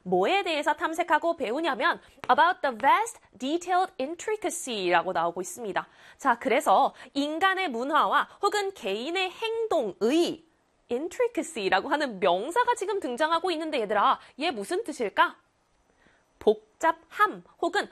뭐에 대해서 탐색하고 배우냐면 about the vast detailed intricacy라고 나오고 있습니다. 자, 그래서 인간의 문화와 혹은 개인의 행동의 intricacy라고 하는 명사가 지금 등장하고 있는데 얘들아, 얘 무슨 뜻일까? 복잡함 혹은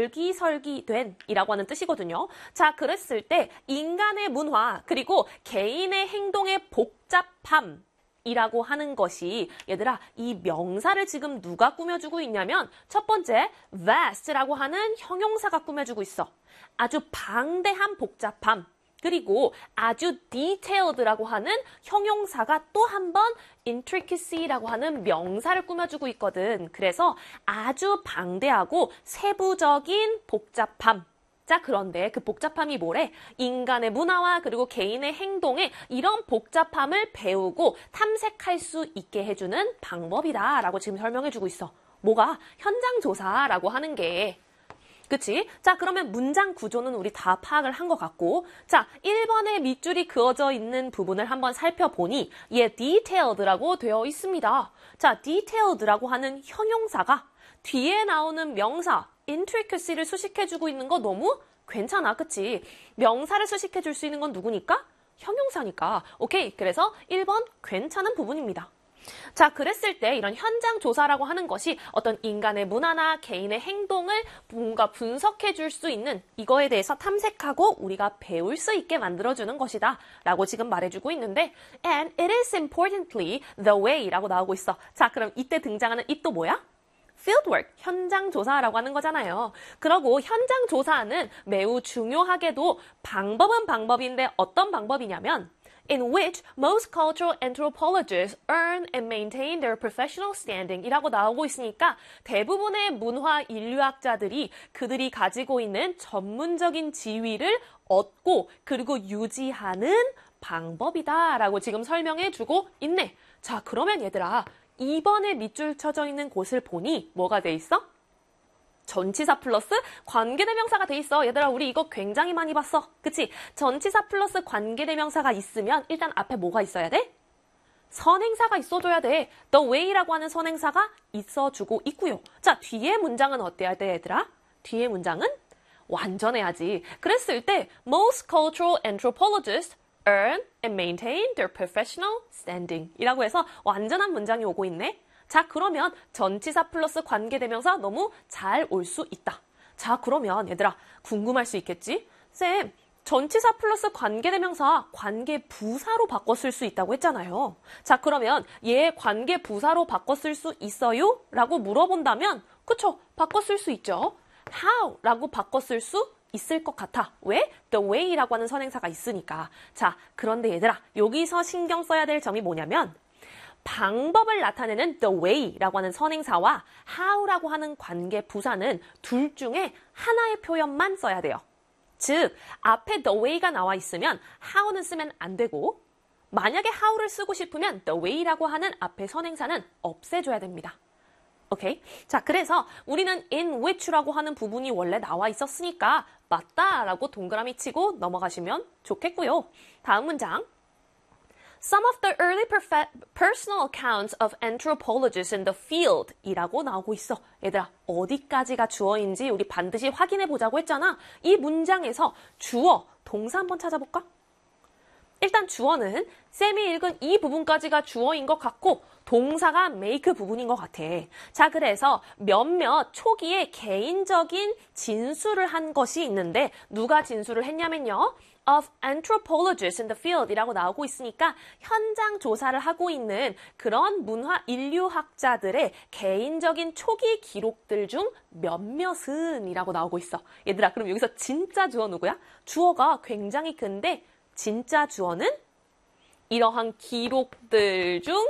얼기설기된 이라고 하는 뜻이거든요. 자, 그랬을 때 인간의 문화 그리고 개인의 행동의 복잡함 이라고 하는 것이 얘들아 이 명사를 지금 누가 꾸며주고 있냐면 첫 번째 vast라고 하는 형용사가 꾸며주고 있어. 아주 방대한 복잡함 그리고 아주 detailed라고 하는 형용사가 또 한 번 intricacy라고 하는 명사를 꾸며주고 있거든. 그래서 아주 방대하고 세부적인 복잡함. 자, 그런데 그 복잡함이 뭐래? 인간의 문화와 그리고 개인의 행동에 이런 복잡함을 배우고 탐색할 수 있게 해주는 방법이다 라고 지금 설명해주고 있어. 뭐가? 현장 조사라고 하는 게. 그치? 자, 그러면 문장 구조는 우리 다 파악을 한 것 같고 자, 1번에 밑줄이 그어져 있는 부분을 한번 살펴보니 얘 detailed라고 되어 있습니다. 자, detailed라고 하는 형용사가 뒤에 나오는 명사 intricacy를 수식해주고 있는 거 너무 괜찮아, 그치? 명사를 수식해줄 수 있는 건 누구니까? 형용사니까. 오케이, 그래서 1번 괜찮은 부분입니다. 자, 그랬을 때 이런 현장 조사라고 하는 것이 어떤 인간의 문화나 개인의 행동을 뭔가 분석해 줄 수 있는 이거에 대해서 탐색하고 우리가 배울 수 있게 만들어주는 것이다 라고 지금 말해주고 있는데 and it is importantly the way 라고 나오고 있어. 자, 그럼 이때 등장하는 이 또 뭐야? fieldwork, 현장 조사라고 하는 거잖아요. 그러고 현장 조사는 매우 중요하게도 방법은 방법인데 어떤 방법이냐면 in which most cultural anthropologists earn and maintain their professional standing 이라고 나오고 있으니까 대부분의 문화 인류학자들이 그들이 가지고 있는 전문적인 지위를 얻고 그리고 유지하는 방법이다 라고 지금 설명해 주고 있네. 자, 그러면 얘들아 2번에 밑줄 쳐져 있는 곳을 보니 뭐가 돼 있어? 전치사 플러스 관계대명사가 돼 있어. 얘들아 우리 이거 굉장히 많이 봤어. 그치? 전치사 플러스 관계대명사가 있으면 일단 앞에 뭐가 있어야 돼? 선행사가 있어줘야 돼. The way라고 하는 선행사가 있어주고 있고요. 자, 뒤에 문장은 어때야 돼 얘들아? 뒤에 문장은 완전해야지. 그랬을 때 most cultural anthropologists earn and maintain their professional standing 이라고 해서 완전한 문장이 오고 있네. 자, 그러면 전치사 플러스 관계대명사 너무 잘 올 수 있다. 자, 그러면 얘들아 궁금할 수 있겠지? 쌤, 전치사 플러스 관계대명사 관계부사로 바꿔 쓸 수 있다고 했잖아요. 자, 그러면 얘 관계부사로 바꿔 쓸 수 있어요? 라고 물어본다면 그쵸? 바꿔 쓸 수 있죠. how? 라고 바꿔 쓸 수 있을 것 같아. 왜? the way라고 하는 선행사가 있으니까. 자, 그런데 얘들아 여기서 신경 써야 될 점이 뭐냐면 방법을 나타내는 the way라고 하는 선행사와 how라고 하는 관계 부사는 둘 중에 하나의 표현만 써야 돼요. 즉, 앞에 the way가 나와 있으면 how는 쓰면 안 되고 만약에 how를 쓰고 싶으면 the way라고 하는 앞에 선행사는 없애줘야 됩니다. 오케이? 자, 그래서 우리는 in which라고 하는 부분이 원래 나와 있었으니까 맞다라고 동그라미 치고 넘어가시면 좋겠고요. 다음 문장. Some of the early personal accounts of anthropologists in the field 이라고 나오고 있어. 얘들아, 어디까지가 주어인지 우리 반드시 확인해 보자고 했잖아. 이 문장에서 주어, 동사 한번 찾아볼까? 일단 주어는 쌤이 읽은 이 부분까지가 주어인 것 같고 동사가 make 부분인 것 같아. 자, 그래서 몇몇 초기에 개인적인 진술을 한 것이 있는데 누가 진술을 했냐면요. of anthropologists in the field 이라고 나오고 있으니까 현장 조사를 하고 있는 그런 문화 인류학자들의 개인적인 초기 기록들 중 몇몇은 이라고 나오고 있어. 얘들아, 그럼 여기서 진짜 주어 누구야? 주어가 굉장히 큰데 진짜 주어는 이러한 기록들 중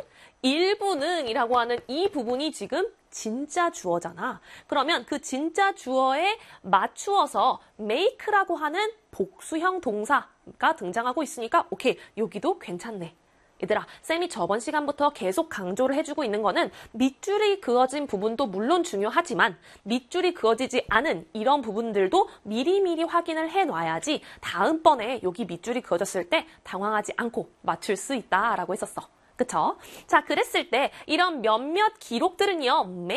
일부는 이라고 하는 이 부분이 지금 진짜 주어잖아. 그러면 그 진짜 주어에 맞추어서 make라고 하는 복수형 동사가 등장하고 있으니까 오케이, 여기도 괜찮네. 얘들아, 쌤이 저번 시간부터 계속 강조를 해주고 있는 거는 밑줄이 그어진 부분도 물론 중요하지만 밑줄이 그어지지 않은 이런 부분들도 미리미리 확인을 해놔야지 다음번에 여기 밑줄이 그어졌을 때 당황하지 않고 맞출 수 있다라고 했었어. 그쵸? 자, 그랬을 때 이런 몇몇 기록들은요,